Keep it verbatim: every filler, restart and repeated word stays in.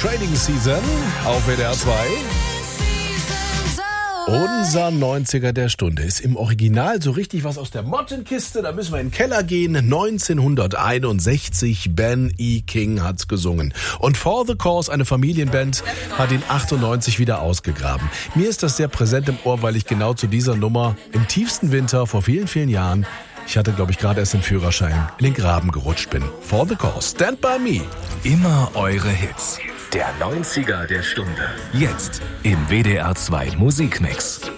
Trading Season auf W D R zwei. Unser neunziger der Stunde ist im Original so richtig was aus der Mottenkiste. Da müssen wir in den Keller gehen. neunzehnhunderteinundsechzig, Ben E. King hat's gesungen. Und For the Cause, eine Familienband, hat ihn achtundneunzig wieder ausgegraben. Mir ist das sehr präsent im Ohr, weil ich genau zu dieser Nummer im tiefsten Winter vor vielen, vielen Jahren, ich hatte, glaube ich, gerade erst den Führerschein, in den Graben gerutscht bin. For the Cause, Stand By Me. Immer eure Hits. Der neunziger der Stunde. Jetzt im W D R zwei Musikmix.